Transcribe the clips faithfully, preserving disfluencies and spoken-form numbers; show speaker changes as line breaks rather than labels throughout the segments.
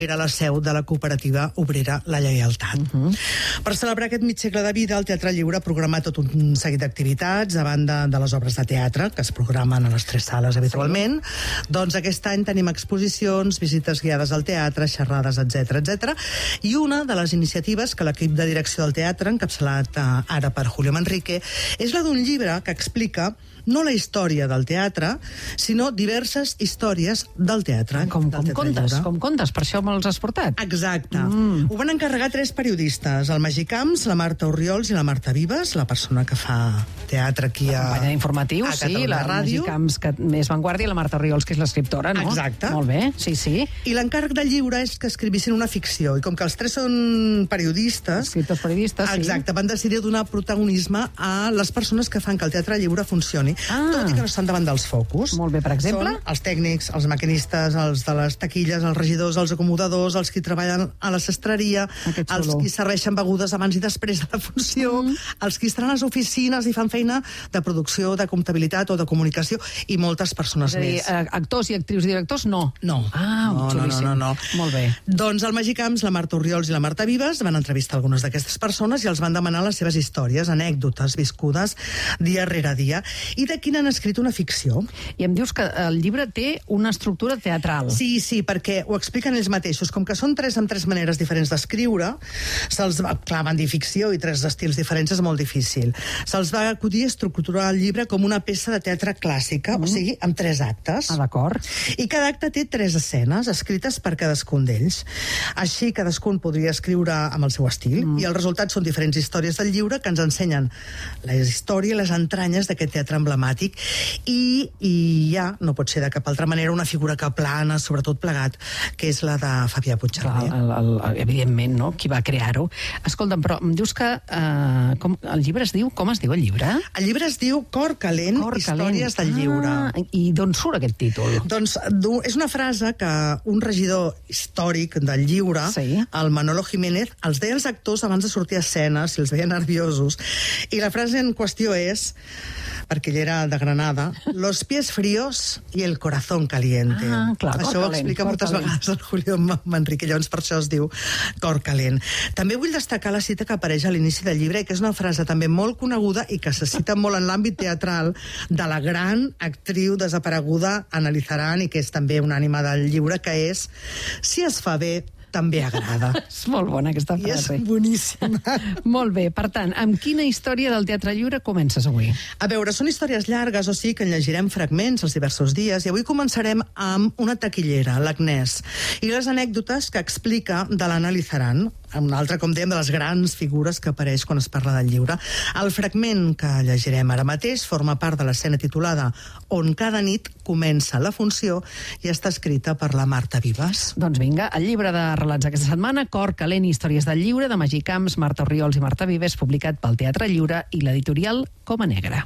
era la seu de la cooperativa obrera La Lleialtat. Uh-huh. Per celebrar aquest mig segle de vida, el Teatre Lliure ha programat tot un seguit d'activitats, a banda de les obres de teatre, que es programen a les tres sales habitualment. Sí. Doncs aquest any tenim exposicions, visites guiades al teatre, xerrades, etcètera, etcètera. I una de les iniciatives que l'equip de direcció del teatre, encapçalat eh, ara per Julio Manrique, és la d'un llibre que explica no la història del teatre, sinó diverses històries del teatre.
Com,
del
com
teatre
contes,
lliure.
com contes, per això me'ls has portat.
Exacte.
Mm.
Ho van encarregar tres periodistes, el Magí Camps, la Marta Orriols i la Marta Vives, la persona que fa teatre aquí a,
Companya d'informatiu,
a
sí,
Catalunya
la
Ràdio.
Magí Camps, que més vanguardia, i la Marta Orriols, que és l'escriptora, no?
Exacte.
Molt bé, sí, sí.
I l'encàrrec del llibre és que escrivissin una ficció, i com que els tres són periodistes...
Escriptors periodistes, sí.
Exacte, van decidir donar protagonisme a les persones que fan que el teatre lliure funcioni,
Ah.
tot i que no estan davant dels focus.
Molt bé, per exemple?
Són els tècnics, els maquinistes, els de les taquilles, els regidors, els acomodadors, els que treballen a la sastreria,
Ah, que xulo.
els que serveixen begudes abans i després de la funció, mm. els que estan a les oficines i fan feina de producció, de comptabilitat o de comunicació, i moltes persones
És a dir,
més.
eh, actors i actrius i directors, no.
No.
Ah,
no, no,
xulíssim.
no, no, no.
Molt bé.
Doncs el Magí Camps, la Marta Orriols i la Marta Vives van entrevistar algunes d'aquestes persones i els van demanar les seves històries, anècdotes viscudes dia rere dia, i de quina han escrit una ficció.
I em dius que el llibre té una estructura teatral.
Sí, sí, perquè ho expliquen ells mateixos. Com que són tres amb tres maneres diferents d'escriure, se'ls va, clar, van dir ficció i tres estils diferents és molt difícil. Se'ls va acudir a estructurar el llibre com una peça de teatre clàssica, mm. o sigui, amb tres actes.
Ah, d'acord.
I cada acte té tres escenes escrites per cadascun d'ells. Així, cadascun podria escriure amb el seu estil, mm. i els resultats són diferents històries del llibre que ens ensenyen la història i les entranyes d'aquest teatre emblemàtic. I, i ja, no pot ser de cap altra manera, una figura que plana, sobretot plegat, que és la de Fabià Puigcerver.
Clar, el, el, evidentment, no?, qui va crear-ho. Escolta'm, però em dius que uh, com, el llibre es diu... Com es diu el llibre?
El llibre es diu Cor calent,
Cor
històries
calent.
del lliure.
Ah, i d'on surt aquest títol?
Doncs és una frase que un regidor històric del lliure,
Sí.
el Manolo Jiménez, els deia als actors abans de sortir a escena, si els veia nerviosos. I la frase en qüestió és, perquè ell era de Granada, los pies fríos y el corazón caliente.
Ah, clar, cor
això ho
calent,
explica
cor
moltes
calent.
vegades el Julio Manrique, llavors per això es diu Cor calent. També vull destacar la cita que apareix a l'inici del llibre, que és una frase també molt coneguda i que se cita molt en l'àmbit teatral de la gran actriu desapareguda Ana Lizaran, i que és també una ànima del llibre, que és: si es fa bé, també agrada.
És molt bona aquesta
I és
frase.
boníssima.
Molt bé, per tant, amb quina història del Teatre Lliure comences avui?
A veure, són històries llargues, o sigui que en llegirem fragments els diversos dies, i avui començarem amb una taquillera, l'Agnès, i les anècdotes que explica de l'Anna Lizaran, una altra, com dèiem, de les grans figures que apareix quan es parla del llibre. El fragment que llegirem ara mateix forma part de l'escena titulada On cada nit comença la funció i està escrita per la Marta Vives.
Doncs vinga, el llibre de relats aquesta setmana, Cor calent, històries del lliure, de Magí Camps, Marta Orriols i Marta Vives, publicat pel Teatre Lliure i l'editorial Coma Negra.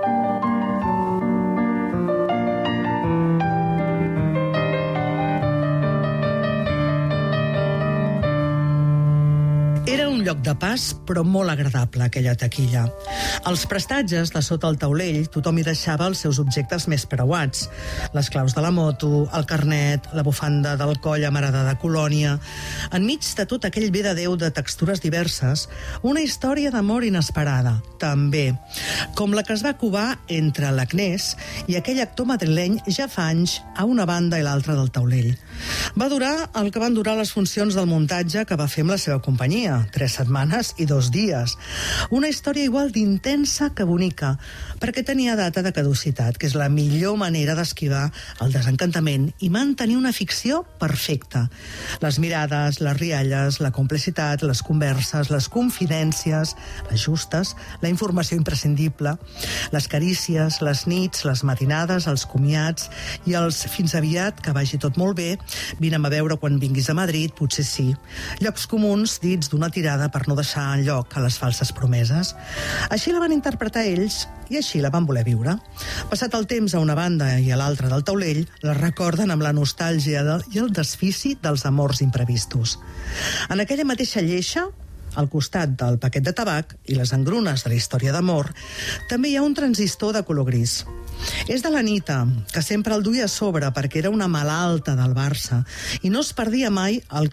Era un lloc de pas, però molt agradable, aquella taquilla. Als prestatges, de sota el taulell, tothom hi deixava els seus objectes més preuats. Les claus de la moto, el carnet, la bufanda del coll amarada de colònia. Enmig de tot aquell bé de Déu de textures diverses, una història d'amor inesperada, també, com la que es va covar entre l'Agnès i aquell actor madrileny ja fa anys a una banda i l'altra del taulell. Va durar el que van durar les funcions del muntatge que va fer amb la seva companyia, tres setmanes i dos dies. Una història igual d'intensa que bonica, perquè tenia data de caducitat, que és la millor manera d'esquivar el desencantament i mantenir una ficció perfecta. Les mirades, les rialles, la complicitat, les converses, les confidències, les justes, la informació imprescindible, les carícies, les nits, les matinades, els comiats i els fins aviat, que vagi tot molt bé, vine'm a veure quan vinguis a Madrid, potser sí. Llocs comuns dits d'una tirada per no deixar lloc a les falses promeses. Així la van interpretar ells i així la van voler viure. Passat el temps a una banda i a l'altra del taulell, la recorden amb la nostàlgia de, i el desfici dels amors imprevistos. En aquella mateixa lleixa, al costat del paquet de tabac i les engrunes de la història d'amor, també hi ha un transistor de color gris. És de l'Anita, que sempre el duia a sobre perquè era una malalta del Barça i no es perdia mai el